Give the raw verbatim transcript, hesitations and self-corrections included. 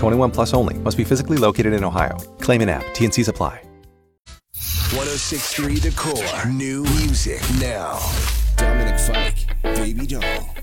twenty-one plus only. Must be physically located in Ohio. Claim an app. T and Cs apply. one oh six point three The Core. New music now. Dominic Fike, Baby Doll.